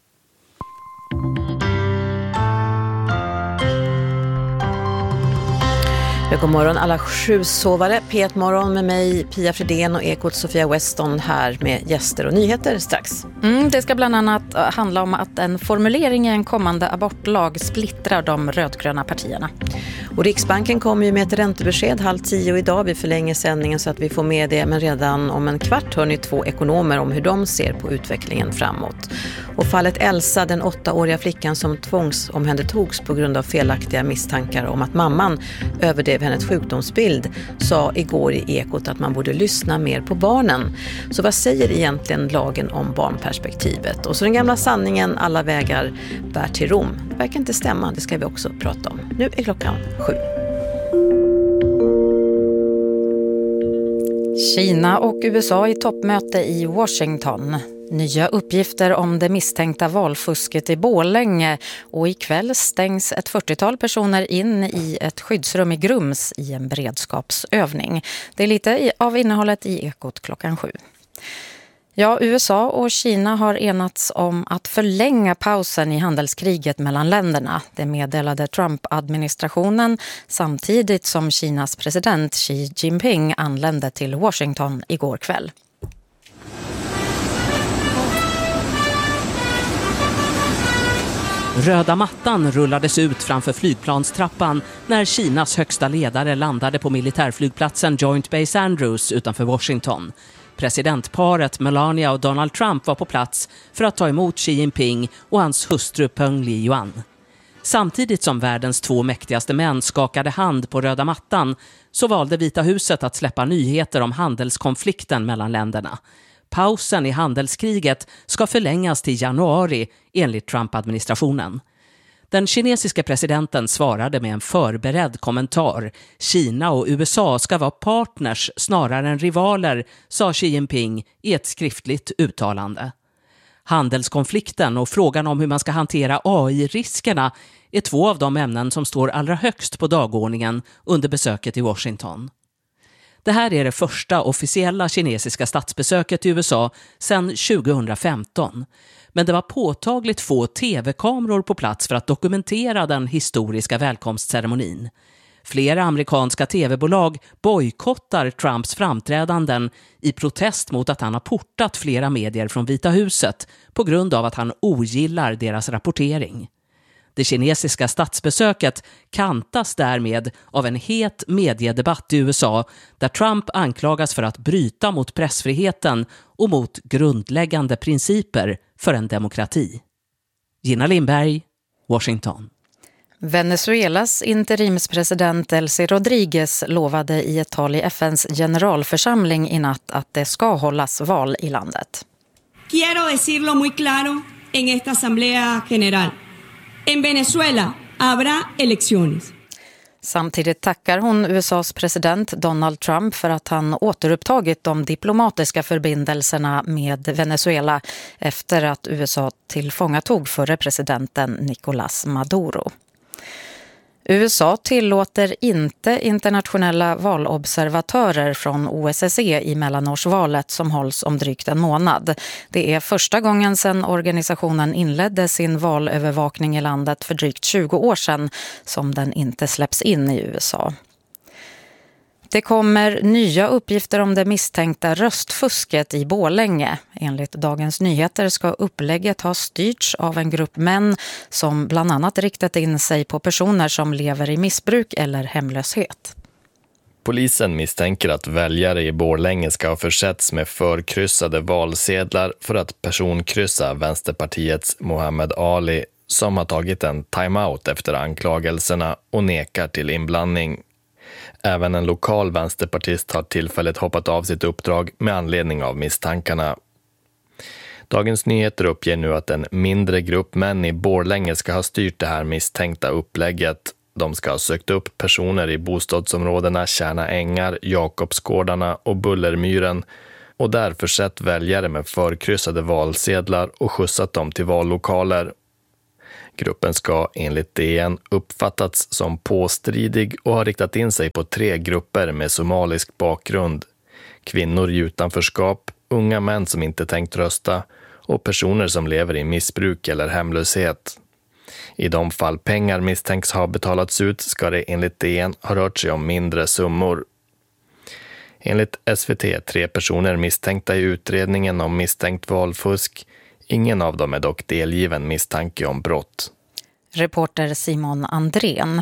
God morgon alla 7-sovare. P1 Morgon med mig, Pia Fredén och Ekot Sofia Weston här med gäster och nyheter strax. Det ska bland annat handla om att en formulering i en kommande abortlag splittrar de rödgröna partierna. Och Riksbanken kommer ju med ett räntebesked 9:30 idag. Vi förlänger sändningen så att vi får med det, men redan om en kvart hör ni 2 ekonomer om hur de ser på utvecklingen framåt. Och fallet Elsa, den 8-åriga flickan som tvångsomhändertogs på grund av felaktiga misstankar om att mamman överdrev hennes sjukdomsbild, sa igår i Ekot att man borde lyssna mer på barnen. Så vad säger egentligen lagen om barnperspektivet? Och så den gamla sanningen, alla vägar bär till Rom. Det verkar inte stämma, det ska vi också prata om. Nu är klockan 7. Kina och USA i toppmöte i Washington. Nya uppgifter om det misstänkta valfusket i Borlänge, och ikväll stängs ett 40-tal personer in i ett skyddsrum i Grums i en beredskapsövning. Det är lite av innehållet i Ekot 7. Ja, USA och Kina har enats om att förlänga pausen i handelskriget mellan länderna. Det meddelade Trump-administrationen samtidigt som Kinas president Xi Jinping anlände till Washington igår kväll. Röda mattan rullades ut framför flygplanstrappan när Kinas högsta ledare landade på militärflygplatsen Joint Base Andrews utanför Washington. Presidentparet Melania och Donald Trump var på plats för att ta emot Xi Jinping och hans hustru Peng Liyuan. Samtidigt som världens 2 mäktigaste män skakade hand på röda mattan så valde Vita huset att släppa nyheter om handelskonflikten mellan länderna. Pausen i handelskriget ska förlängas till januari enligt Trump-administrationen. Den kinesiska presidenten svarade med en förberedd kommentar. Kina och USA ska vara partners snarare än rivaler, sa Xi Jinping i ett skriftligt uttalande. Handelskonflikten och frågan om hur man ska hantera AI-riskerna är 2 av de ämnen som står allra högst på dagordningen under besöket i Washington. Det här är det första officiella kinesiska statsbesöket i USA sedan 2015. Men det var påtagligt få tv-kameror på plats för att dokumentera den historiska välkomstceremonin. Flera amerikanska tv-bolag bojkottar Trumps framträdanden i protest mot att han har portat flera medier från Vita huset på grund av att han ogillar deras rapportering. Det kinesiska statsbesöket kantas därmed av en het mediedebatt i USA där Trump anklagas för att bryta mot pressfriheten och mot grundläggande principer för en demokrati. Gina Lindberg, Washington. Venezuelas interimspresident Delcy Rodríguez lovade i ett tal i FNs generalförsamling i natt att det ska hållas val i landet. Quiero decirlo muy claro en esta asamblea general. En Venezuela habrá elecciones. Samtidigt tackar hon USAs president Donald Trump för att han återupptagit de diplomatiska förbindelserna med Venezuela efter att USA tillfångatog förre presidenten Nicolás Maduro. USA tillåter inte internationella valobservatörer från OSSE i mellanårsvalet som hålls om drygt en månad. Det är första gången sedan organisationen inledde sin valövervakning i landet för drygt 20 år sedan som den inte släpps in i USA. Det kommer nya uppgifter om det misstänkta röstfusket i Borlänge. Enligt Dagens Nyheter ska upplägget ha styrts av en grupp män som bland annat riktat in sig på personer som lever i missbruk eller hemlöshet. Polisen misstänker att väljare i Borlänge ska ha försetts med förkryssade valsedlar för att personkryssa Vänsterpartiets Mohammed Ali som har tagit en timeout efter anklagelserna och nekar till inblandning. Även en lokal vänsterpartist har tillfälligt hoppat av sitt uppdrag med anledning av misstankarna. Dagens Nyheter uppger nu att en mindre grupp män i Borlänge ska ha styrt det här misstänkta upplägget. De ska ha sökt upp personer i bostadsområdena Kärna Ängar, Jakobsgårdarna och Bullermyren och därför sett väljare med förkryssade valsedlar och skjutsat dem till vallokaler. Gruppen ska enligt DN uppfattats som påstridig och har riktat in sig på 3 grupper med somalisk bakgrund. Kvinnor i utanförskap, unga män som inte tänkt rösta och personer som lever i missbruk eller hemlöshet. I de fall pengar misstänks ha betalats ut ska det enligt DN ha rört sig om mindre summor. Enligt SVT 3 personer misstänkta i utredningen om misstänkt valfusk. Ingen av dem är dock delgiven misstanke om brott. Reporter Simon Andrén.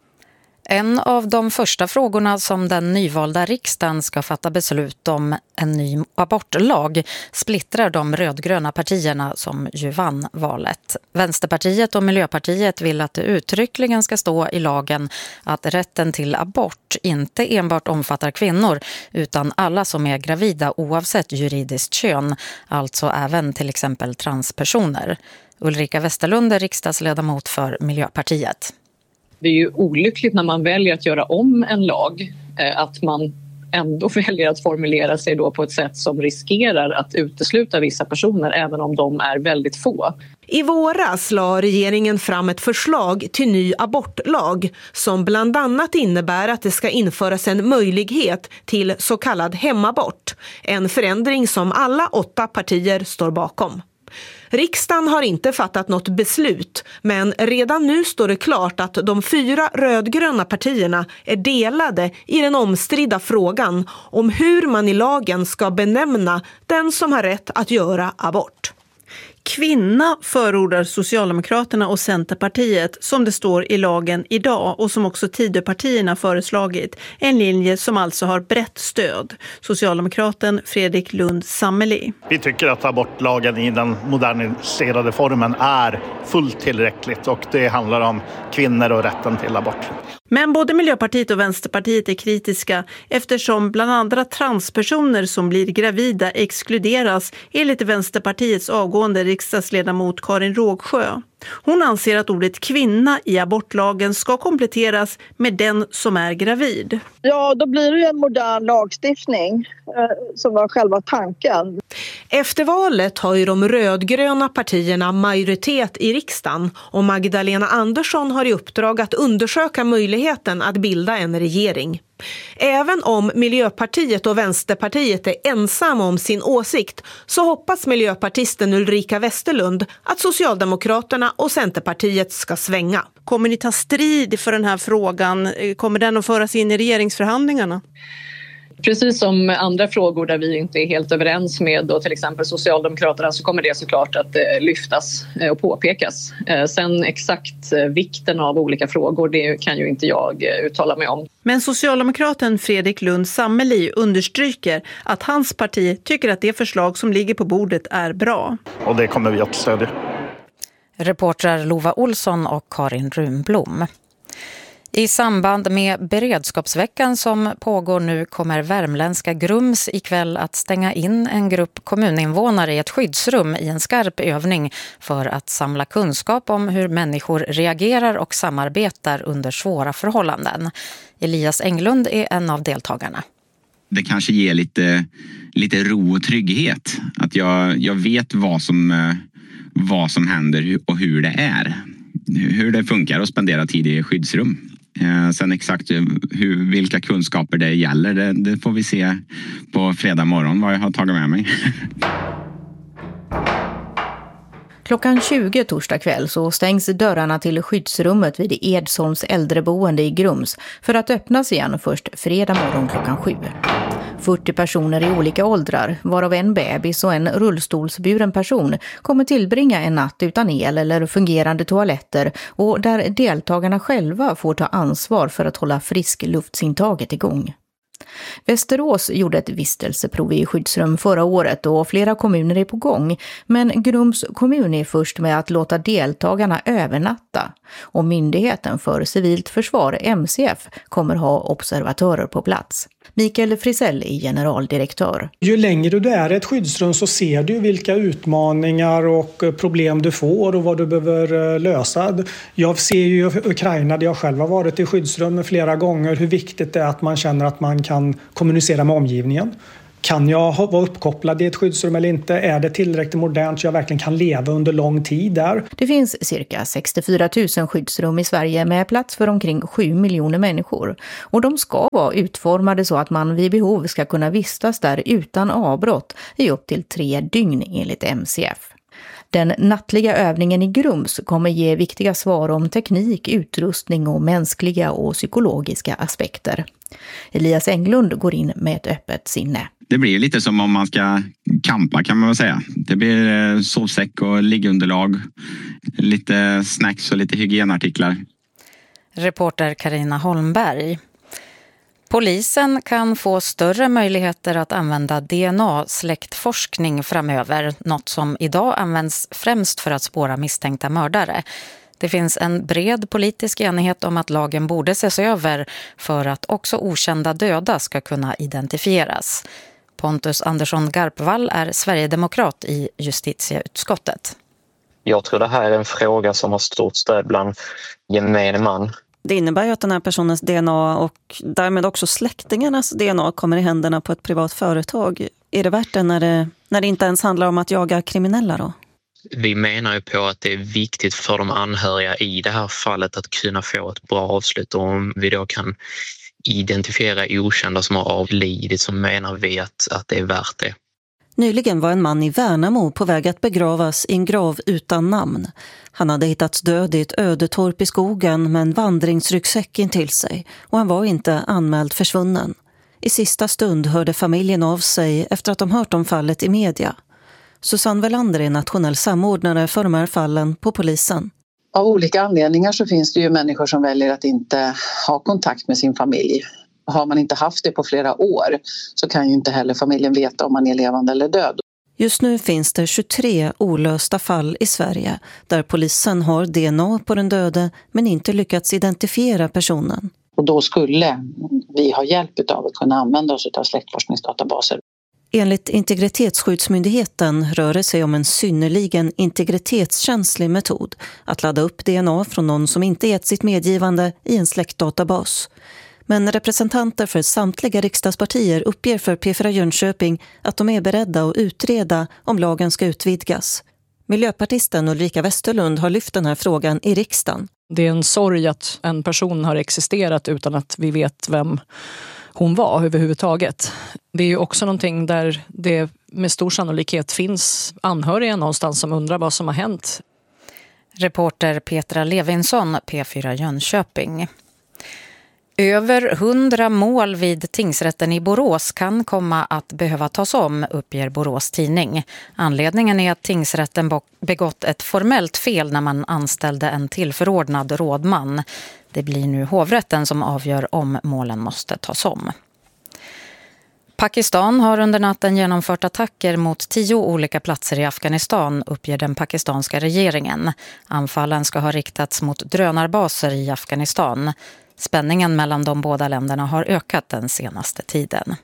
En av de första frågorna som den nyvalda riksdagen ska fatta beslut om, en ny abortlag, splittrar de rödgröna partierna som ju vann valet. Vänsterpartiet och Miljöpartiet vill att det uttryckligen ska stå i lagen att rätten till abort inte enbart omfattar kvinnor utan alla som är gravida oavsett juridiskt kön, alltså även till exempel transpersoner. Ulrika Westerlund är riksdagsledamot för Miljöpartiet. Det är ju olyckligt när man väljer att göra om en lag, att man ändå väljer att formulera sig då på ett sätt som riskerar att utesluta vissa personer även om de är väldigt få. I våras la regeringen fram ett förslag till ny abortlag som bland annat innebär att det ska införas en möjlighet till så kallad hemabort. En förändring som alla 8 partier står bakom. Riksdagen har inte fattat något beslut, men redan nu står det klart att de 4 rödgröna partierna är delade i den omstridda frågan om hur man i lagen ska benämna den som har rätt att göra abort. Kvinna förordar Socialdemokraterna och Centerpartiet som det står i lagen idag och som också Tidöpartierna föreslagit. En linje som alltså har brett stöd. Socialdemokraten Fredrik Lund Sammeli. Vi tycker att abortlagen i den moderniserade formen är fullt tillräckligt och det handlar om kvinnor och rätten till abort. Men både Miljöpartiet och Vänsterpartiet är kritiska eftersom bland andra transpersoner som blir gravida exkluderas enligt Vänsterpartiets avgående riksdagsledamot Karin Rågsjö. Hon anser att ordet kvinna i abortlagen ska kompletteras med den som är gravid. Ja, då blir det ju en modern lagstiftning som var själva tanken. Efter valet har ju de rödgröna partierna majoritet i riksdagen och Magdalena Andersson har i uppdrag att undersöka möjligheten att bilda en regering. Även om Miljöpartiet och Vänsterpartiet är ensamma om sin åsikt så hoppas miljöpartisten Ulrika Westerlund att Socialdemokraterna och Centerpartiet ska svänga. Kommer ni ta strid för den här frågan? Kommer den att föras in i regeringsförhandlingarna? Precis som andra frågor där vi inte är helt överens med då till exempel Socialdemokraterna så kommer det såklart att lyftas och påpekas. Sen exakt vikten av olika frågor det kan ju inte jag uttala mig om. Men Socialdemokraten Fredrik Lund Sammeli understryker att hans parti tycker att det förslag som ligger på bordet är bra. Och det kommer vi att stödja. Reportrar Lova Olsson och Karin Runblom. I samband med beredskapsveckan som pågår nu kommer värmländska Grums ikväll att stänga in en grupp kommuninvånare i ett skyddsrum i en skarp övning för att samla kunskap om hur människor reagerar och samarbetar under svåra förhållanden. Elias Englund är en av deltagarna. Det kanske ger lite ro och trygghet. Att jag vet vad som händer och hur det är. Hur det funkar att spendera tid i skyddsrum. Sen exakt vilka kunskaper det gäller, det får vi se på fredag morgon vad jag har tagit med mig. Klockan 20 torsdag kväll så stängs dörrarna till skyddsrummet vid Edsholms äldreboende i Grums för att öppnas igen först fredag morgon klockan 7. 40 personer i olika åldrar, varav en bebis och en rullstolsburen person, kommer tillbringa en natt utan el eller fungerande toaletter och där deltagarna själva får ta ansvar för att hålla friskluftsintaget igång. Västerås gjorde ett vistelseprov i skyddsrum förra året och flera kommuner är på gång, men Grums kommun är först med att låta deltagarna övernatta och Myndigheten för civilt försvar, MCF, kommer ha observatörer på plats. Mikael Frisell är generaldirektör. Ju längre du är i ett skyddsrum så ser du vilka utmaningar och problem du får och vad du behöver lösa. Jag ser ju i Ukraina, där jag själv har varit i skyddsrum flera gånger, hur viktigt det är att man känner att man kan kommunicera med omgivningen. Kan jag vara uppkopplad i ett skyddsrum eller inte? Är det tillräckligt modernt så jag verkligen kan leva under lång tid där? Det finns cirka 64 000 skyddsrum i Sverige med plats för omkring 7 miljoner människor. Och de ska vara utformade så att man vid behov ska kunna vistas där utan avbrott i upp till 3 dygn enligt MCF. Den nattliga övningen i Grums kommer ge viktiga svar om teknik, utrustning och mänskliga och psykologiska aspekter. Elias Englund går in med ett öppet sinne. Det blir lite som om man ska campa, kan man väl säga. Det blir sovsäck och liggunderlag, lite snacks och lite hygienartiklar. Reporter Carina Holmberg. Polisen kan få större möjligheter att använda DNA-släktforskning framöver, något som idag används främst för att spåra misstänkta mördare. Det finns en bred politisk enighet om att lagen borde ses över för att också okända döda ska kunna identifieras. Pontus Andersson Garpvall är Sverigedemokrat i justitieutskottet. Jag tror det här är en fråga som har stort stöd bland gemene man. Det innebär ju att den här personens DNA och därmed också släktingarnas DNA kommer i händerna på ett privat företag. Är det värt det när det inte ens handlar om att jaga kriminella då? Vi menar ju på att det är viktigt för de anhöriga i det här fallet att kunna få ett bra avslut. Och om vi då kan identifiera okända som har avlidit så menar vi att det är värt det. Nyligen var en man i Värnamo på väg att begravas i en grav utan namn. Han hade hittats död i ett ödetorp i skogen med en vandringsryggsäck intill sig och han var inte anmäld försvunnen. I sista stund hörde familjen av sig efter att de hört om fallet i media. Susanne Welander är nationell samordnare för de här fallen på polisen. Av olika anledningar så finns det ju människor som väljer att inte ha kontakt med sin familj. Har man inte haft det på flera år så kan ju inte heller familjen veta om man är levande eller död. Just nu finns det 23 olösta fall i Sverige där polisen har DNA på den döde men inte lyckats identifiera personen. Och då skulle vi ha hjälp av att kunna använda oss av släktforskningsdatabaser. Enligt Integritetsskyddsmyndigheten rör det sig om en synnerligen integritetskänslig metod att ladda upp DNA från någon som inte gett sitt medgivande i en släktdatabas. Men representanter för samtliga riksdagspartier uppger för P4 Jönköping att de är beredda att utreda om lagen ska utvidgas. Miljöpartisten Ulrika Westerlund har lyft den här frågan i riksdagen. Det är en sorg att en person har existerat utan att vi vet vem hon var överhuvudtaget. Det är ju också någonting där det med stor sannolikhet finns anhöriga någonstans som undrar vad som har hänt. Reporter Petra Levinsson, P4 Jönköping. Över 100 mål vid tingsrätten i Borås kan komma att behöva tas om, uppger Borås tidning. Anledningen är att tingsrätten begått ett formellt fel när man anställde en tillförordnad rådman. Det blir nu hovrätten som avgör om målen måste tas om. Pakistan har under natten genomfört attacker mot 10 olika platser i Afghanistan, uppger den pakistanska regeringen. Anfallen ska ha riktats mot drönarbaser i Afghanistan. Spänningen mellan de båda länderna har ökat den senaste tiden.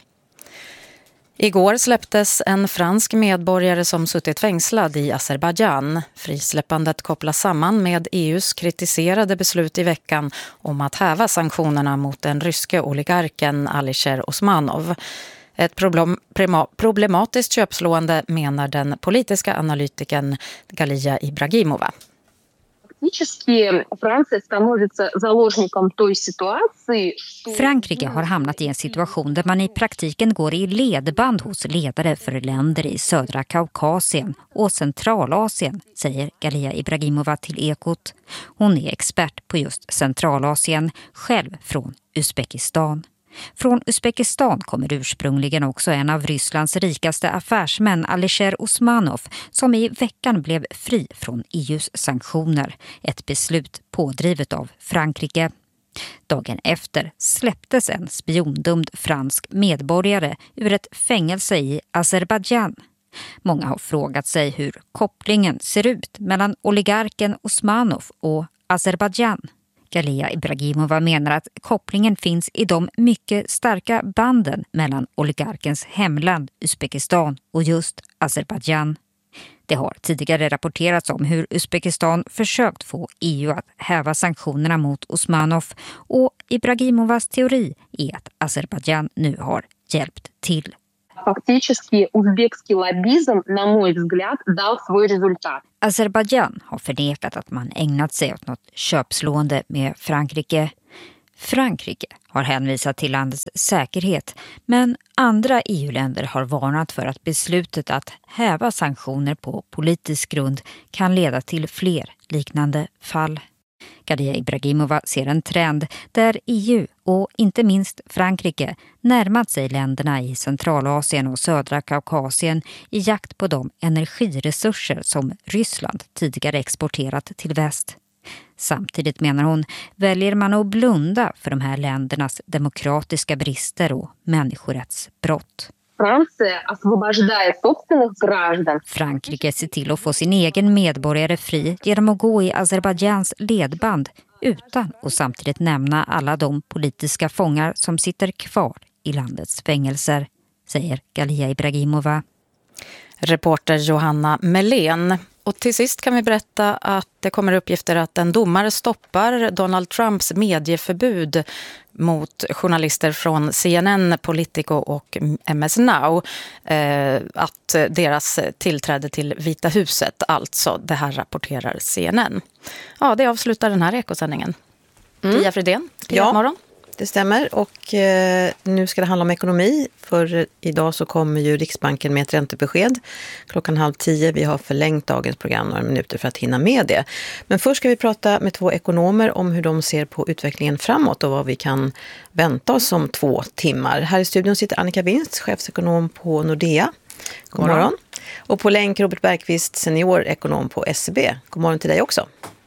Igår släpptes en fransk medborgare som suttit fängslad i Azerbaijan. Frisläppandet kopplas samman med EUs kritiserade beslut i veckan om att häva sanktionerna mot den ryske oligarken Alisher Osmanov. Ett problematiskt köpslående menar den politiska analytikern Galia Ibragimova. Frankrike har hamnat i en situation där man i praktiken går i ledband hos ledare för länder i södra Kaukasien och Centralasien, säger Galia Ibragimova till Ekot. Hon är expert på just Centralasien, själv från Uzbekistan. Från Uzbekistan kommer ursprungligen också en av Rysslands rikaste affärsmän, Alisher Osmanov, som i veckan blev fri från EUs sanktioner. Ett beslut pådrivet av Frankrike. Dagen efter släpptes en spiondömd fransk medborgare ur ett fängelse i Azerbaijan. Många har frågat sig hur kopplingen ser ut mellan oligarken Osmanov och Azerbaijan. Galia Ibragimova menar att kopplingen finns i de mycket starka banden mellan oligarkens hemland Uzbekistan och just Azerbaijan. Det har tidigare rapporterats om hur Uzbekistan försökt få EU att häva sanktionerna mot Osmanov, och Ibragimovas teori är att Azerbaijan nu har hjälpt till. Фактически узбекский лоббизм, на мой взгляд, дал свой результат. Azerbaijan har förnekat att man ägnat sig åt något köpslående med Frankrike. Frankrike har hänvisat till landets säkerhet, men andra EU-länder har varnat för att beslutet att häva sanktioner på politisk grund kan leda till fler liknande fall. Galiya Ibragimova ser en trend där EU och inte minst Frankrike närmat sig länderna i Centralasien och södra Kaukasien i jakt på de energiresurser som Ryssland tidigare exporterat till väst. Samtidigt, menar hon, väljer man att blunda för de här ländernas demokratiska brister och människorättsbrott. Frankrike ser till att få sin egen medborgare fri genom att gå i Azerbajdzjans ledband utan att samtidigt nämna alla de politiska fångar som sitter kvar i landets fängelser, säger Galiya Ibragimova. Reporter Johanna Melén. Och till sist kan vi berätta att det kommer uppgifter att en domare stoppar Donald Trumps medieförbud mot journalister från CNN, Politico och MS Now. Att deras tillträde till Vita huset, alltså det här rapporterar CNN. Ja, det avslutar den här ekosändningen. Pia Fredén, morgon. Det stämmer, och nu ska det handla om ekonomi, för idag så kommer ju Riksbanken med ett räntebesked 9:30. Vi har förlängt dagens program några minuter för att hinna med det. Men först ska vi prata med 2 ekonomer om hur de ser på utvecklingen framåt och vad vi kan vänta oss om 2 timmar. Här i studion sitter Annika Winst, chefsekonom på Nordea. God morgon. Och på länk Robert Bergqvist, seniorekonom på SEB. God morgon till dig också.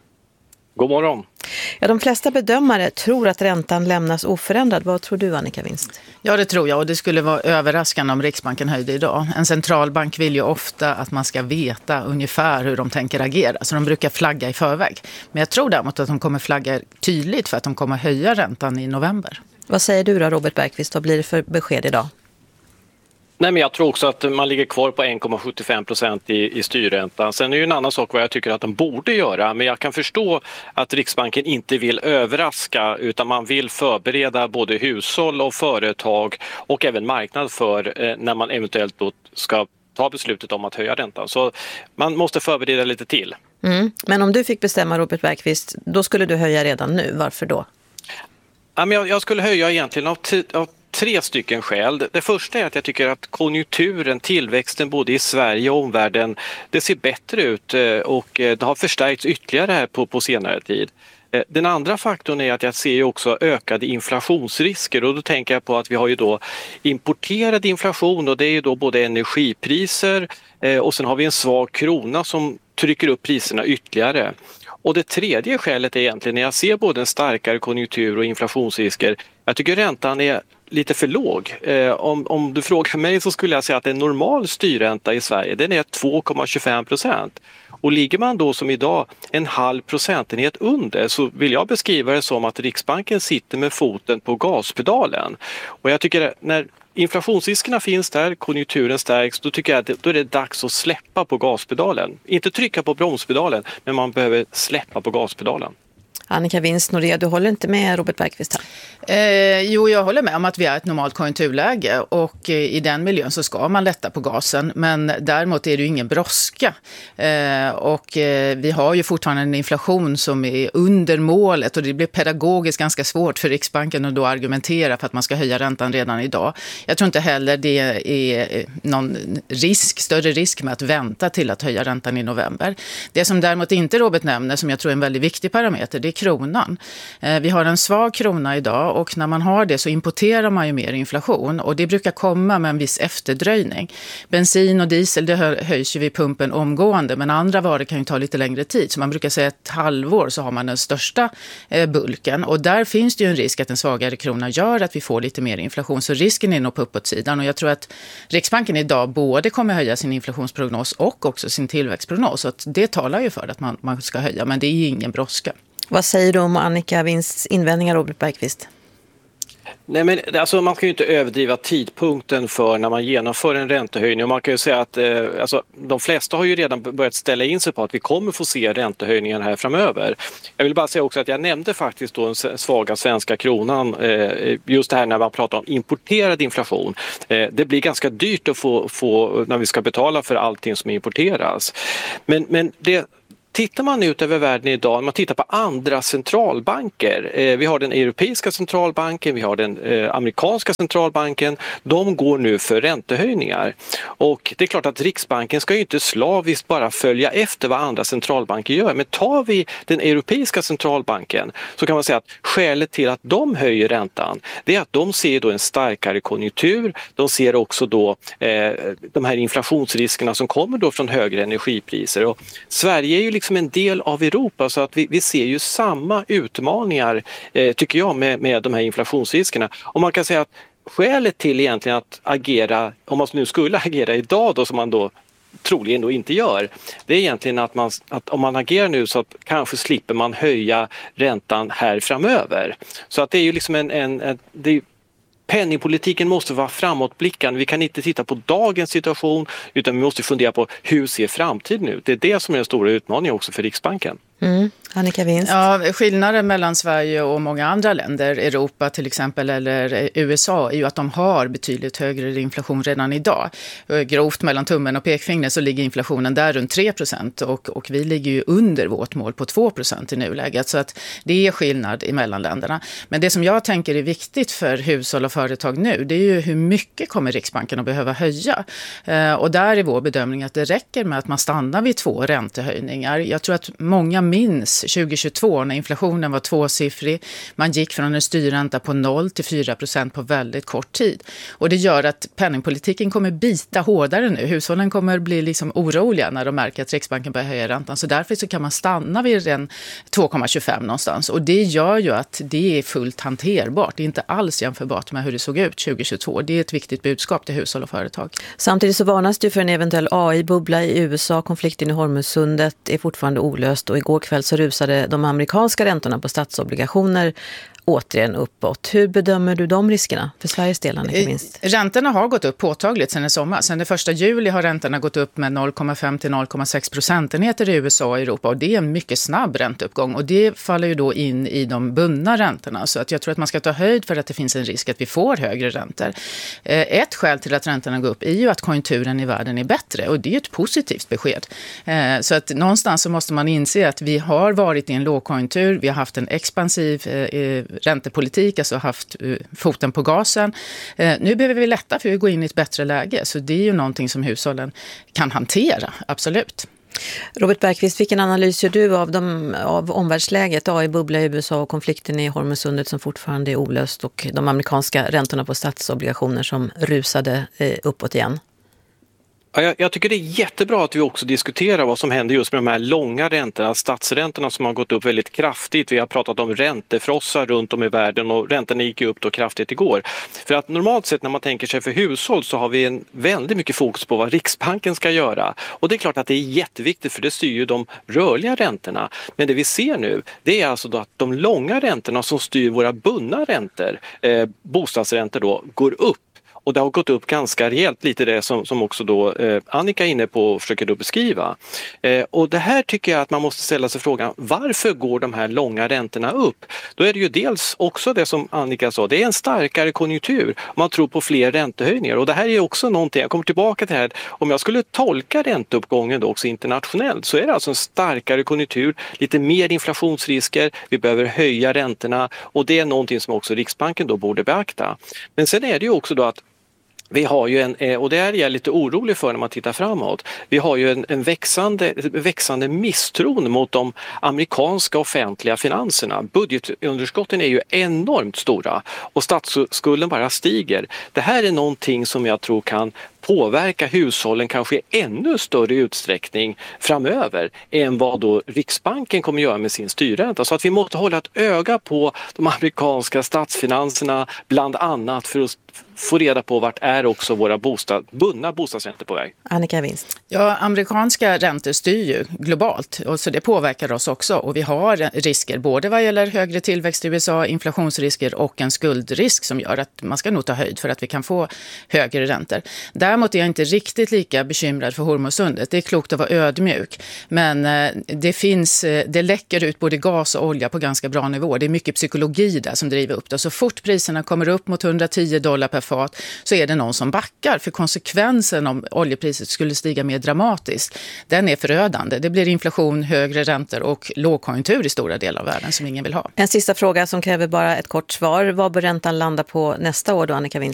God morgon. Ja, de flesta bedömare tror att räntan lämnas oförändrad. Vad tror du, Annika Winst? Ja, det tror jag, och det skulle vara överraskande om Riksbanken höjde idag. En centralbank vill ju ofta att man ska veta ungefär hur de tänker agera, så de brukar flagga i förväg. Men jag tror däremot att de kommer flagga tydligt för att de kommer höja räntan i november. Vad säger du då, Robert Bergqvist? Vad blir det för besked idag? Nej, men jag tror också att man ligger kvar på 1,75% i styrräntan. Sen är det en annan sak vad jag tycker att de borde göra. Men jag kan förstå att Riksbanken inte vill överraska, utan man vill förbereda både hushåll och företag och även marknad för när man eventuellt då ska ta beslutet om att höja räntan. Så man måste förbereda lite till. Men om du fick bestämma, Robert Bergqvist, då skulle du höja redan nu. Varför då? Ja, men jag skulle höja egentligen av 3 stycken skäl. Det första är att jag tycker att konjunkturen, tillväxten både i Sverige och omvärlden, det ser bättre ut och det har förstärkts ytterligare här på senare tid. Den andra faktorn är att jag ser också ökade inflationsrisker, och då tänker jag på att vi har ju då importerad inflation, och det är ju då både energipriser och sen har vi en svag krona som trycker upp priserna ytterligare. Och det tredje skälet är egentligen när jag ser både en starkare konjunktur och inflationsrisker. Jag tycker räntan är lite för låg. Om du frågar mig så skulle jag säga att en normal styrränta i Sverige, den är 2,25%. Och ligger man då som idag 0,5 procentenhet under, så vill jag beskriva det som att Riksbanken sitter med foten på gaspedalen. Och jag tycker att när inflationsriskerna finns där, konjunkturen stärks, då tycker jag att då är det dags att släppa på gaspedalen. Inte trycka på bromspedalen, men man behöver släppa på gaspedalen. Annika Winst, Nordea, du håller inte med Robert Bergqvist här? Jo, jag håller med om att vi är ett normalt konjunkturläge, och i den miljön så ska man lätta på gasen, men däremot är det ju ingen brådska. Och vi har ju fortfarande en inflation som är under målet, och det blir pedagogiskt ganska svårt för Riksbanken att då argumentera för att man ska höja räntan redan idag. Jag tror inte heller det är någon större risk med att vänta till att höja räntan i november. Det som däremot inte Robert nämner, som jag tror är en väldigt viktig parameter, det är kronan. Vi har en svag krona idag, och när man har det så importerar man ju mer inflation, och det brukar komma med en viss efterdröjning. Bensin och diesel, det höjs ju vid pumpen omgående, men andra varor kan ju ta lite längre tid. Så man brukar säga ett halvår så har man den största bulken, och där finns det ju en risk att en svagare krona gör att vi får lite mer inflation. Så risken är nog på uppåtsidan, och jag tror att Riksbanken idag både kommer höja sin inflationsprognos och också sin tillväxtprognos. Så att det talar ju för att man ska höja, men det är ingen brådska. Vad säger du om Annika Winsts invändningar, Robert Bergqvist? Nej, men alltså, man kan ju inte överdriva tidpunkten för när man genomför en räntehöjning. Och man kan ju säga att alltså, de flesta har ju redan börjat ställa in sig på att vi kommer få se räntehöjningar här framöver. Jag vill bara säga också att jag nämnde faktiskt då den svaga svenska kronan. Just det här när man pratar om importerad inflation. Det blir ganska dyrt att få när vi ska betala för allting som importeras. Men det... Tittar man ut över världen idag, om man tittar på andra centralbanker, vi har den europeiska centralbanken, vi har den amerikanska centralbanken, de går nu för räntehöjningar. Och det är klart att Riksbanken ska ju inte slaviskt bara följa efter vad andra centralbanker gör, men tar vi den europeiska centralbanken så kan man säga att skälet till att de höjer räntan, det är att de ser då en starkare konjunktur, de ser också då de här inflationsriskerna som kommer då från högre energipriser. Och Sverige är ju liksom en del av Europa, så att vi ser ju samma utmaningar tycker jag med de här inflationsriskerna. Och man kan säga att skälet till egentligen att agera, om man nu skulle agera idag då, som man då troligen då inte gör, det är egentligen att om man agerar nu så att kanske slipper man höja räntan här framöver. Så att det är ju liksom penningpolitiken måste vara framåtblickande. Vi kan inte titta på dagens situation, utan vi måste fundera på hur ser framtiden ut. Det är det som är den stora utmaningen också för Riksbanken. Annika Winst. Ja, skillnaden mellan Sverige och många andra länder, Europa till exempel eller USA, är ju att de har betydligt högre inflation redan idag. Grovt mellan tummen och pekfingret så ligger inflationen där runt 3% och vi ligger ju under vårt mål på 2% i nuläget. Så att det är skillnad mellan länderna. Men det som jag tänker är viktigt för hushåll och företag nu, det är ju hur mycket kommer Riksbanken att behöva höja. Och där är vår bedömning att det räcker med att man stannar vid 2 räntehöjningar. Jag tror att många minns 2022 när inflationen var 2-siffrig. Man gick från en styrränta på 0 till 4% på väldigt kort tid. Och det gör att penningpolitiken kommer bita hårdare nu. Hushållen kommer bli liksom oroliga när de märker att Riksbanken börjar höja räntan. Så därför så kan man stanna vid den 2,25 någonstans. Och det gör ju att det är fullt hanterbart. Det är inte alls jämförbart med hur det såg ut 2022. Det är ett viktigt budskap till hushåll och företag. Samtidigt så varnas det för en eventuell AI-bubbla i USA. Konflikten i Hormuzsundet är fortfarande olöst och igår kväll så rusade de amerikanska räntorna på statsobligationer återigen uppåt. Hur bedömer du de riskerna för Sveriges del, Annika Winst? Räntorna har gått upp påtagligt sedan i sommar. Sedan den 1 juli har räntorna gått upp med 0,5 till 0,6 procentenheter i USA och Europa. Och det är en mycket snabb ränteuppgång. Och det faller ju då in i de bundna räntorna. Så att jag tror att man ska ta höjd för att det finns en risk att vi får högre räntor. Ett skäl till att räntorna går upp är ju att konjunkturen i världen är bättre. Och det är ett positivt besked. Så att någonstans så måste man inse att vi har varit i en lågkonjunktur. Vi har haft en expansiv räntepolitik, alltså haft foten på gasen. Nu behöver vi lätta för att gå in i ett bättre läge. Så det är ju någonting som hushållen kan hantera, absolut. Robert Bergqvist, vilken analys gör du av omvärldsläget, AI-bubbla i USA och konflikten i Hormuzsundet som fortfarande är olöst och de amerikanska räntorna på statsobligationer som rusade uppåt igen? Ja, jag tycker det är jättebra att vi också diskuterar vad som händer just med de här långa räntorna, statsräntorna som har gått upp väldigt kraftigt. Vi har pratat om räntefrossar runt om i världen och räntorna gick upp då kraftigt igår. För att normalt sett när man tänker sig för hushåll så har vi en väldigt mycket fokus på vad Riksbanken ska göra. Och det är klart att det är jätteviktigt för det styr ju de rörliga räntorna. Men det vi ser nu, det är alltså då att de långa räntorna som styr våra bundna räntor, bostadsräntor då, går upp. Och det har gått upp ganska rejält, lite det som också då Annika är inne på och försöker då beskriva. Och det här tycker jag att man måste ställa sig frågan, varför går de här långa räntorna upp? Då är det ju dels också det som Annika sa, det är en starkare konjunktur. Man tror på fler räntehöjningar och det här är också någonting, jag kommer tillbaka till det här, om jag skulle tolka ränteuppgången då också internationellt så är det alltså en starkare konjunktur, lite mer inflationsrisker, vi behöver höja räntorna och det är någonting som också Riksbanken då borde beakta. Men sen är det ju också då att vi har ju och det är jag lite orolig för när man tittar framåt. Vi har ju en växande misstron mot de amerikanska offentliga finanserna. Budgetunderskotten är ju enormt stora och statsskulden bara stiger. Det här är någonting som jag tror kan påverka hushållen kanske i ännu större utsträckning framöver än vad då Riksbanken kommer göra med sin styrränta. Så att vi måste hålla ett öga på de amerikanska statsfinanserna bland annat för att få reda på vart är också våra bundna bostadsräntor på väg. Annika Winst. Ja, amerikanska räntor styr ju globalt och så det påverkar oss också och vi har risker både vad gäller högre tillväxt i USA, inflationsrisker och en skuldrisk som gör att man ska nog ta höjd för att vi kan få högre räntor. Däremot är jag inte riktigt lika bekymrad för Hormuzsundet. Det är klokt att vara ödmjuk men det läcker ut både gas och olja på ganska bra nivå. Det är mycket psykologi där som driver upp det. Så fort priserna kommer upp mot $110 per fat så är det någon som backar för konsekvensen om oljepriset skulle stiga mer dramatiskt. Den är förödande. Det blir inflation, högre räntor och lågkonjunktur i stora delar av världen som ingen vill ha. En sista fråga som kräver bara ett kort svar. Vad bör räntan landa på nästa år då, Annika Winst?